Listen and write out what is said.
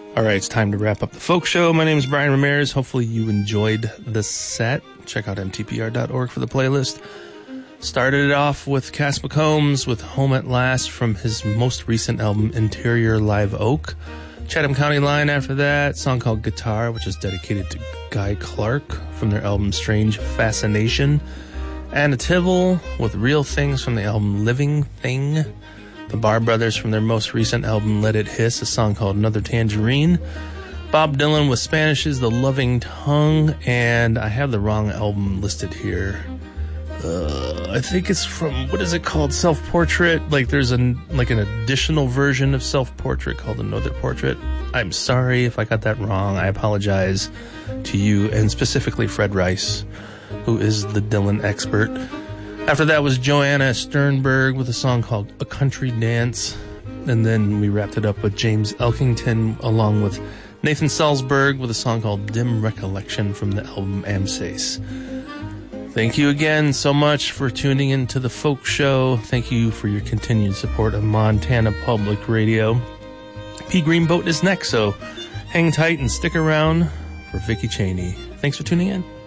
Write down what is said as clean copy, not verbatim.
All right, it's time to wrap up the folk show. My name is Brian Ramirez. Hopefully you enjoyed the set. Check out mtpr.org for the playlist. Started it off with Cass McCombs with Home at Last from his most recent album, Interior Live Oak. Chatham County Line after that, a song called Guitar, which is dedicated to Guy Clark from their album Strange Fascination. Anna Tivell with Real Things from the album Living Thing. The Bar Brothers from their most recent album Let It Hiss, a song called Another Tangerine. Bob Dylan with Spanish's The Loving Tongue, and I have the wrong album listed here. I think it's from, what is it called? Self-Portrait? Like there's an additional version of Self-Portrait called Another Portrait. I'm sorry if I got that wrong. I apologize to you, and specifically Fred Rice, who is the Dylan expert. After that was Joanna Sternberg with a song called A Country Dance. And then we wrapped it up with James Elkington along with Nathan Salzberg with a song called Dim Recollection from the album Amsace. Thank you again so much for tuning into the Folk Show. Thank you for your continued support of Montana Public Radio. P. Greenboat is next, so hang tight and stick around for Vicky Cheney. Thanks for tuning in.